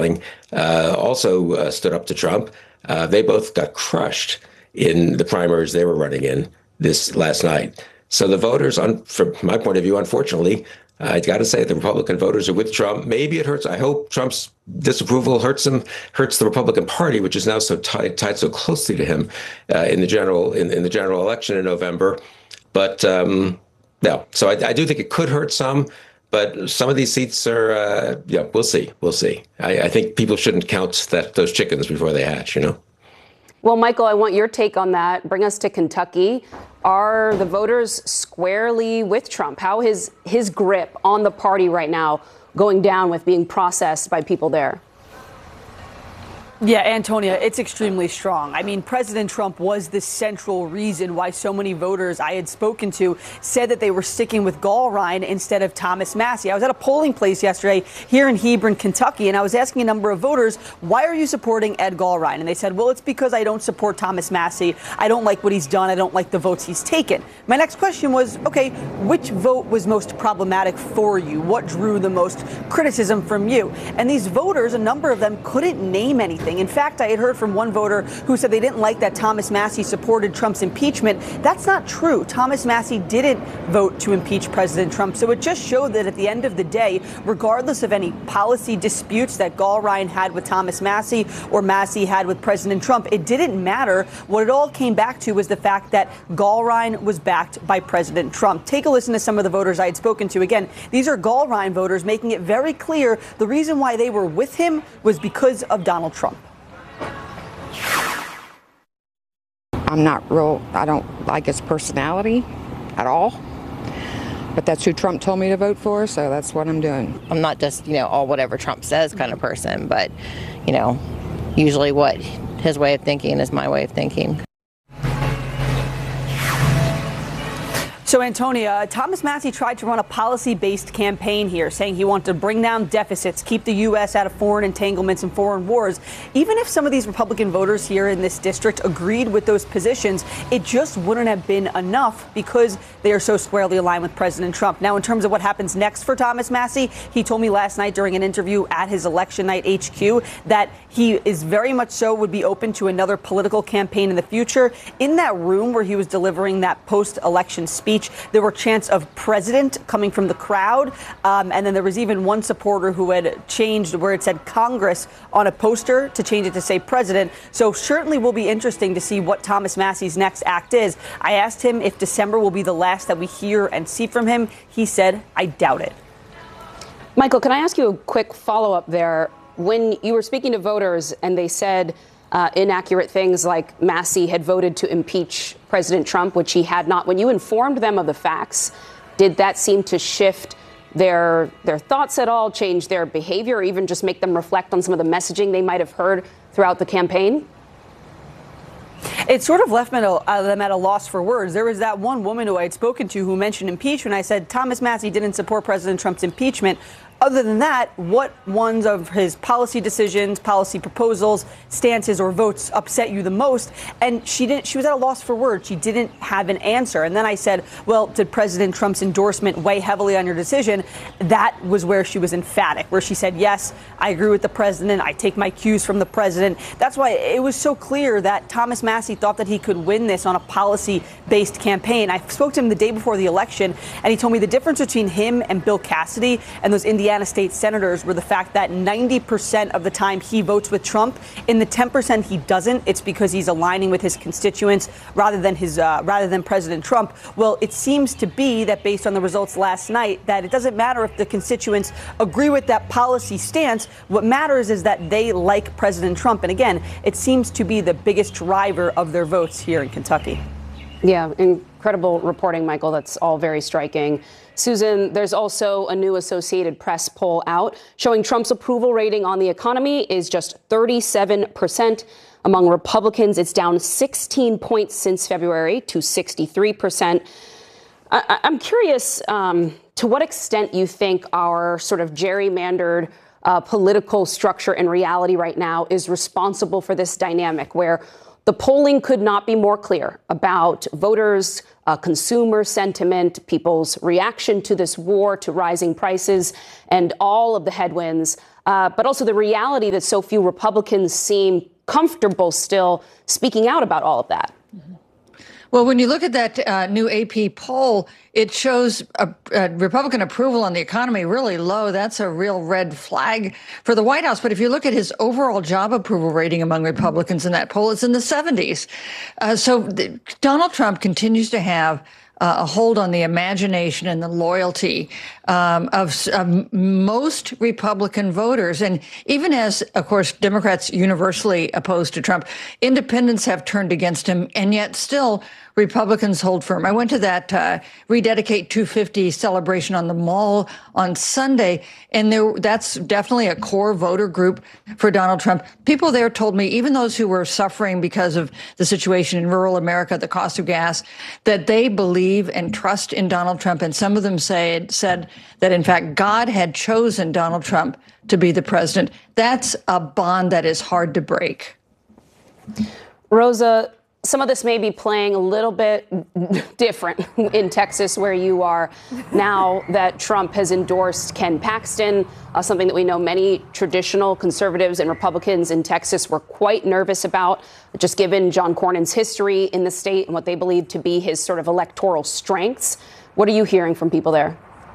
polling also stood up to Trump. They both got crushed in the primaries they were running in this last night. So the voters, from my point of view, unfortunately, I got to say the Republican voters are with Trump. Maybe it hurts. I hope Trump's disapproval hurts the Republican Party, which is now so tied so closely to him in the general election in November. But no, so I do think it could hurt some. But some of these seats are, we'll see. We'll see. I think people shouldn't count those chickens before they hatch, Well, Michael, I want your take on that. Bring us to Kentucky. Are the voters squarely with Trump? How is his grip on the party right now going down with being processed by people there? Yeah, Antonia, it's extremely strong. I mean, President Trump was the central reason why so many voters I had spoken to said that they were sticking with Gallrein instead of Thomas Massie. I was at a polling place yesterday here in Hebron, Kentucky, and I was asking a number of voters, why are you supporting Ed Gallrein? And they said, well, it's because I don't support Thomas Massie. I don't like what he's done. I don't like the votes he's taken. My next question was, OK, which vote was most problematic for you? What drew the most criticism from you? And these voters, a number of them couldn't name anything. In fact, I had heard from one voter who said they didn't like that Thomas Massie supported Trump's impeachment. That's not true. Thomas Massie didn't vote to impeach President Trump. So it just showed that at the end of the day, regardless of any policy disputes that Gallrein had with Thomas Massie or Massie had with President Trump, it didn't matter. What it all came back to was the fact that Gallrein was backed by President Trump. Take a listen to some of the voters I had spoken to. Again, these are Gallrein voters making it very clear the reason why they were with him was because of Donald Trump. I don't like his personality at all. But that's who Trump told me to vote for, so that's what I'm doing. I'm not just, all whatever Trump says kind of person, but, usually what his way of thinking is my way of thinking. So, Antonia, Thomas Massie tried to run a policy-based campaign here, saying he wanted to bring down deficits, keep the U.S. out of foreign entanglements and foreign wars. Even if some of these Republican voters here in this district agreed with those positions, it just wouldn't have been enough because they are so squarely aligned with President Trump. Now, in terms of what happens next for Thomas Massie, he told me last night during an interview at his election night HQ that he is very much so would be open to another political campaign in the future. In that room where he was delivering that post-election speech, there were chants of president coming from the crowd. And then there was even one supporter who had changed where it said Congress on a poster to change it to say president. So certainly will be interesting to see what Thomas Massie's next act is. I asked him if December will be the last that we hear and see from him. He said, I doubt it. Michael, can I ask you a quick follow up there? When you were speaking to voters and they said inaccurate things like Massie had voted to impeach President Trump, which he had not. When you informed them of the facts, did that seem to shift their thoughts at all, change their behavior, or even just make them reflect on some of the messaging they might have heard throughout the campaign? It sort of left them at a loss for words. There was that one woman who I had spoken to who mentioned impeachment. I said, Thomas Massie didn't support President Trump's impeachment. Other than that, what ones of his policy decisions, policy proposals, stances or votes upset you the most? And she was at a loss for words. She didn't have an answer. And then I said, well, did President Trump's endorsement weigh heavily on your decision? That was where she was emphatic, where she said, yes, I agree with the president. I take my cues from the president. That's why it was so clear that Thomas Massie thought that he could win this on a policy-based campaign. I spoke to him the day before the election, and he told me the difference between him and Bill Cassidy and those Indiana State senators were the fact that 90% of the time he votes with Trump. In the 10% he doesn't, it's because he's aligning with his constituents rather than President Trump. Well, it seems to be that based on the results last night, that it doesn't matter if the constituents agree with that policy stance. What matters is that they like President Trump. And again, it seems to be the biggest driver of their votes here in Kentucky. Yeah, incredible reporting, Michael. That's all very striking. Susan, there's also a new Associated Press poll out showing Trump's approval rating on the economy is just 37%. Among Republicans, it's down 16 points since February to 63%. I'm curious to what extent you think our sort of gerrymandered political structure and reality right now is responsible for this dynamic where the polling could not be more clear about voters, consumer sentiment, people's reaction to this war, to rising prices, and all of the headwinds but also the reality that so few Republicans seem comfortable still speaking out about all of that. Well, when you look at that new AP poll, it shows Republican approval on the economy really low. That's a real red flag for the White House. But if you look at his overall job approval rating among Republicans in that poll, it's in the 70s. Donald Trump continues to have a hold on the imagination and the loyalty of most Republican voters. And even as, of course, Democrats universally opposed to Trump, independents have turned against him, and yet still Republicans hold firm. I went to that Rededicate 250 celebration on the Mall on Sunday, and that's definitely a core voter group for Donald Trump. People there told me, even those who were suffering because of the situation in rural America, the cost of gas, that they believe and trust in Donald Trump. And some of them said that, in fact, God had chosen Donald Trump to be the president. That's a bond that is hard to break. Rosa, some of this may be playing a little bit different in Texas, where you are now that Trump has endorsed Ken Paxton, something that we know many traditional conservatives and Republicans in Texas were quite nervous about, just given John Cornyn's history in the state and what they believe to be his sort of electoral strengths. What are you hearing from people there?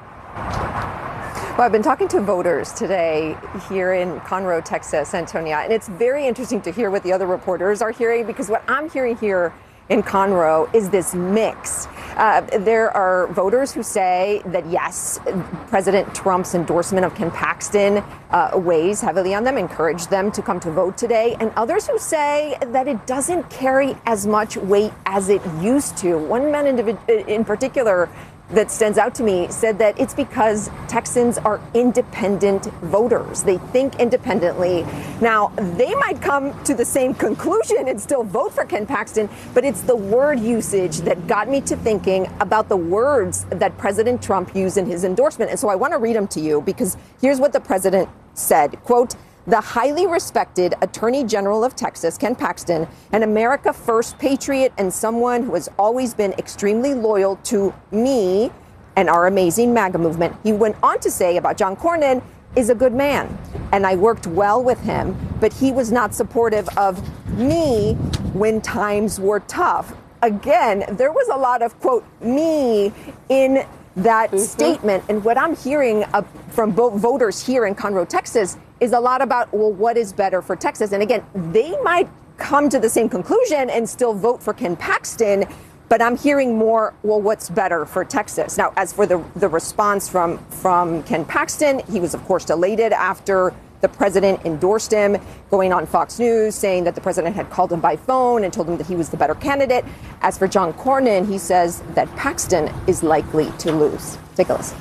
Well, I've been talking to voters today here in Conroe, Texas, Antonia, and it's very interesting to hear what the other reporters are hearing, because what I'm hearing here in Conroe is this mix. There are voters who say that, yes, President Trump's endorsement of Ken Paxton weighs heavily on them, encouraged them to come to vote today, and others who say that it doesn't carry as much weight as it used to. One man in particular that stands out to me said that it's because Texans are independent voters. They think independently. Now, they might come to the same conclusion and still vote for Ken Paxton, but it's the word usage that got me to thinking about the words that President Trump used in his endorsement. And so I want to read them to you, because here's what the president said, quote, "The highly respected Attorney General of Texas, Ken Paxton, an America First patriot and someone who has always been extremely loyal to me and our amazing MAGA movement." He went on to say about John Cornyn, "is a good man, and I worked well with him, but he was not supportive of me when times were tough." Again, there was a lot of, quote, me in that statement. And what I'm hearing from voters here in Conroe, Texas, is a lot about, well, what is better for Texas? And again, they might come to the same conclusion and still vote for Ken Paxton, but I'm hearing more, well, what's better for Texas? Now, as for the response from Ken Paxton, he was, of course, elated after the president endorsed him, going on Fox News, saying that the president had called him by phone and told him that he was the better candidate. As for John Cornyn, he says that Paxton is likely to lose. Take a listen.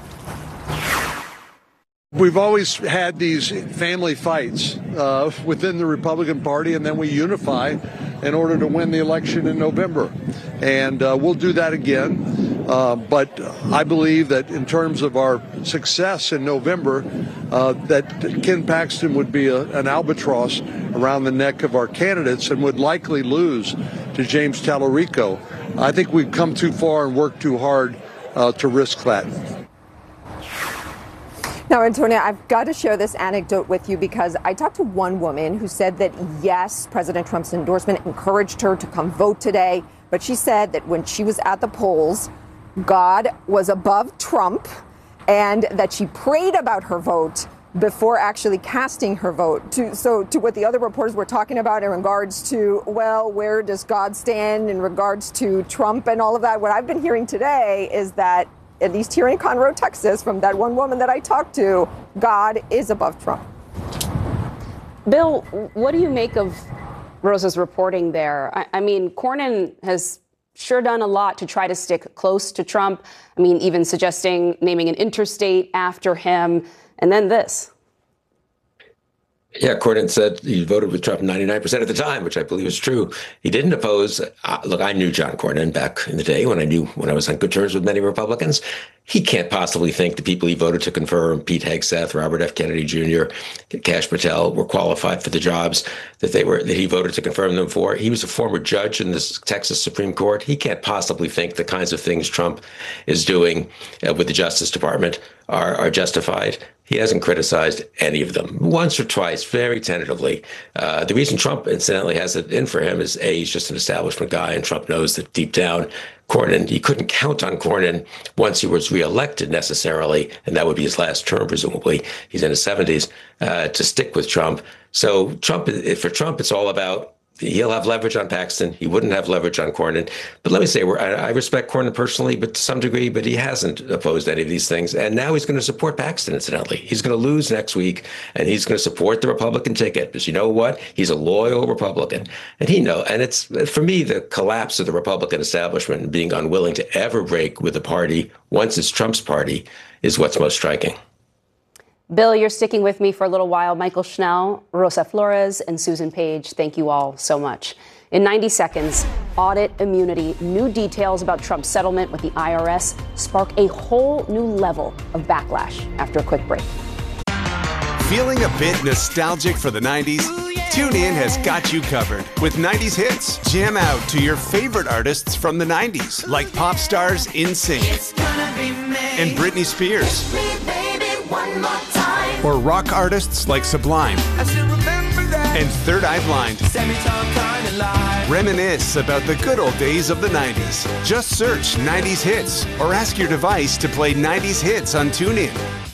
We've always had these family fights within the Republican Party, and then we unify in order to win the election in November. And we'll do that again. But I believe that in terms of our success in November, that Ken Paxton would be an albatross around the neck of our candidates and would likely lose to James Tallarico. I think we've come too far and worked too hard to risk that. Now, Antonia, I've got to share this anecdote with you, because I talked to one woman who said that, yes, President Trump's endorsement encouraged her to come vote today. But she said that when she was at the polls, God was above Trump, and that she prayed about her vote before actually casting her vote. To what the other reporters were talking about in regards to, well, where does God stand in regards to Trump and all of that, what I've been hearing today is that, at least here in Conroe, Texas, from that one woman that I talked to, God is above Trump. Bill, what do you make of Rosa's reporting there? I mean, Cornyn has sure done a lot to try to stick close to Trump. I mean, even suggesting naming an interstate after him. And then this. Yeah, Cornyn said he voted with Trump 99% of the time, which I believe is true. He didn't oppose. Look, I knew John Cornyn back in the day when I was on good terms with many Republicans. He can't possibly think the people he voted to confirm, Pete Hegseth, Robert F. Kennedy Jr., Kash Patel, were qualified for the jobs that he voted to confirm them for. He was a former judge in the Texas Supreme Court. He can't possibly think the kinds of things Trump is doing with the Justice Department are justified. He hasn't criticized any of them. Once or twice, very tentatively. The reason Trump, incidentally, has it in for him is, A, he's just an establishment guy, and Trump knows that deep down, Cornyn, he couldn't count on Cornyn once he was reelected necessarily, and that would be his last term, presumably. He's in his 70s, to stick with Trump. So for Trump, it's all about, he'll have leverage on Paxton. He wouldn't have leverage on Cornyn. But let me say, I respect Cornyn personally, but to some degree, but he hasn't opposed any of these things. And now he's going to support Paxton, incidentally. He's going to lose next week, and he's going to support the Republican ticket. Because you know what? He's a loyal Republican. And and it's, for me, the collapse of the Republican establishment and being unwilling to ever break with the party once it's Trump's party is what's most striking. Bill, you're sticking with me for a little while. Michael Schnell, Rosa Flores, and Susan Page, thank you all so much. In 90 seconds, audit immunity. New details about Trump's settlement with the IRS spark a whole new level of backlash after a quick break. Feeling a bit nostalgic for the 90s? TuneIn has got you covered with 90s hits. Jam out to your favorite artists from the 90s, like pop stars NSYNC and Britney Spears. One more time. Or rock artists like Sublime and Third Eye Blind. Reminisce about the good old days of the 90s. Just search 90s hits or ask your device to play 90s hits on TuneIn.